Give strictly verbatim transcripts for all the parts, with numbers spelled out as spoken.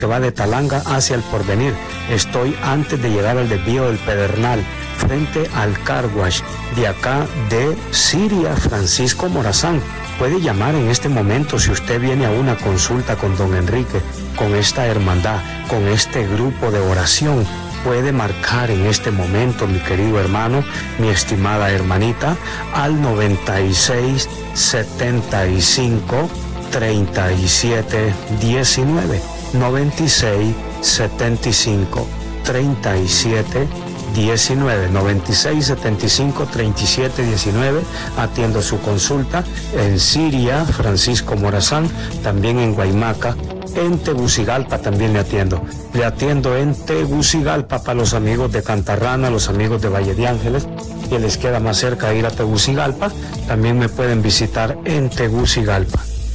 que va de Talanga hacia el Porvenir. Estoy antes de llegar al desvío del Pedernal, frente al Car Wash, de acá de Siria, Francisco Morazán. Puede llamar en este momento si usted viene a una consulta con don Enrique, con esta hermandad, con este grupo de oración. Puede marcar en este momento, mi querido hermano, mi estimada hermanita, al noventa y seis, setenta y cinco, treinta y siete, diecinueve. noventa y seis, setenta y cinco, treinta y siete, diecinueve. noventa y seis, setenta y cinco, treinta y siete, diecinueve. Atiendo su consulta en Siria, Francisco Morazán, también en Guaymaca. En Tegucigalpa también le atiendo. Le atiendo en Tegucigalpa para los amigos de Cantarrana, los amigos de Valle de Ángeles, que les queda más cerca ir a Tegucigalpa. También me pueden visitar en Tegucigalpa.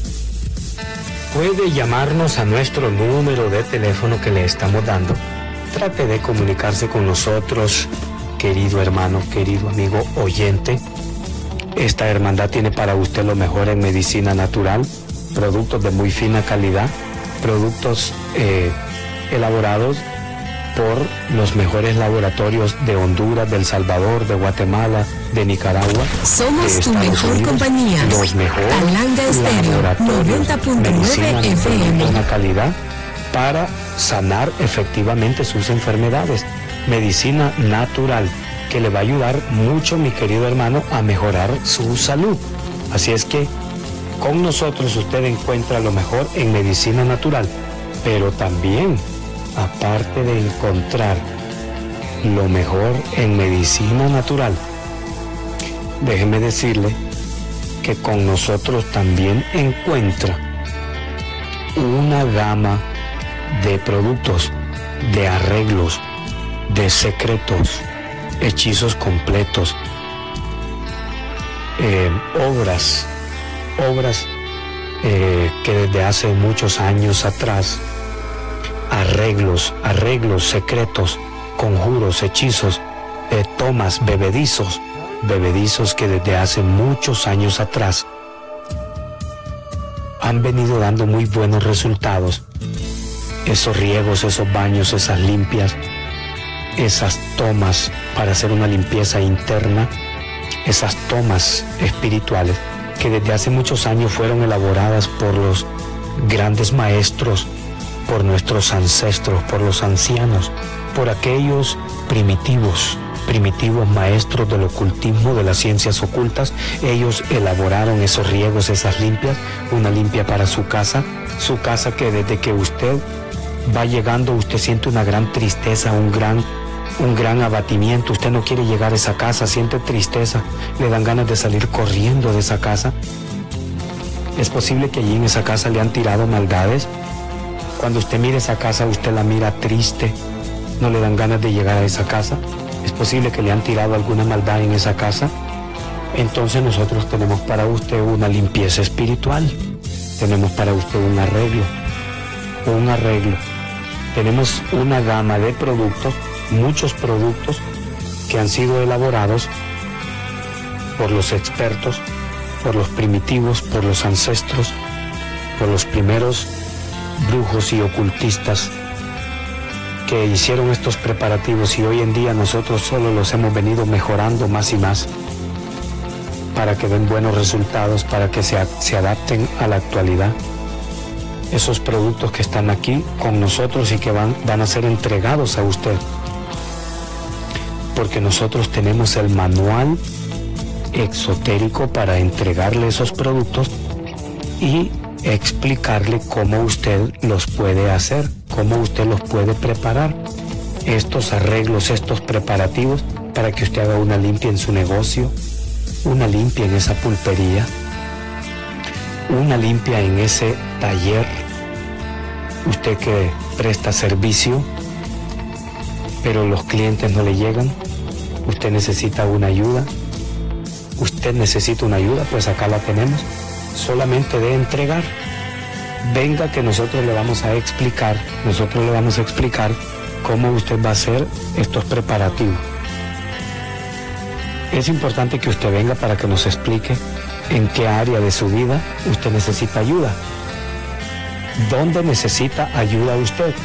Puede llamarnos a nuestro número de teléfono que le estamos dando. Trate de comunicarse con nosotros, querido hermano, querido amigo oyente. Esta hermandad tiene para usted lo mejor en medicina natural, productos de muy fina calidad, productos eh, elaborados por los mejores laboratorios de Honduras, de El Salvador, de Guatemala, de Nicaragua. Somos de tu mejor Unidos, compañía. Los mejores Talanga Estéreo, noventa punto nueve F M. Una calidad para sanar efectivamente sus enfermedades. Medicina natural que le va a ayudar mucho, mi querido hermano, a mejorar su salud. Así es que con nosotros usted encuentra lo mejor en medicina natural, pero también, aparte de encontrar lo mejor en medicina natural, déjeme decirle que con nosotros también encuentra una gama de productos, de arreglos, de secretos, hechizos completos, eh, obras, obras eh, que desde hace muchos años atrás, arreglos, arreglos secretos, conjuros, hechizos, eh, tomas, bebedizos, bebedizos que desde hace muchos años atrás han venido dando muy buenos resultados. Esos riegos, esos baños, esas limpias, esas tomas para hacer una limpieza interna, esas tomas espirituales que desde hace muchos años fueron elaboradas por los grandes maestros, por nuestros ancestros, por los ancianos, por aquellos primitivos, primitivos maestros del ocultismo, de las ciencias ocultas. Ellos elaboraron esos riegos, esas limpias, una limpia para su casa, su casa que desde que usted va llegando, usted siente una gran tristeza, un gran, un gran abatimiento, usted no quiere llegar a esa casa, siente tristeza, le dan ganas de salir corriendo de esa casa. Es posible que allí en esa casa le han tirado maldades. Cuando usted mira esa casa, usted la mira triste, no le dan ganas de llegar a esa casa. Es posible que le han tirado alguna maldad en esa casa. Entonces nosotros tenemos para usted una limpieza espiritual, tenemos para usted un arreglo, un arreglo. Tenemos una gama de productos, muchos productos que han sido elaborados por los expertos, por los primitivos, por los ancestros, por los primeros brujos y ocultistas que hicieron estos preparativos, y hoy en día nosotros solo los hemos venido mejorando más y más para que den buenos resultados, para que se, se adapten a la actualidad. Esos productos que están aquí con nosotros y que van, van a ser entregados a usted, porque nosotros tenemos el manual exotérico para entregarle esos productos y explicarle cómo usted los puede hacer, cómo usted los puede preparar, estos arreglos, estos preparativos, para que usted haga una limpia en su negocio, una limpia en esa pulpería, una limpia en ese taller, usted que presta servicio, pero los clientes no le llegan, usted necesita una ayuda, usted necesita una ayuda, pues acá la tenemos, solamente de entregar. Venga que nosotros le vamos a explicar, nosotros le vamos a explicar cómo usted va a hacer estos preparativos. Es importante que usted venga para que nos explique en qué área de su vida usted necesita ayuda. ¿Dónde necesita ayuda usted?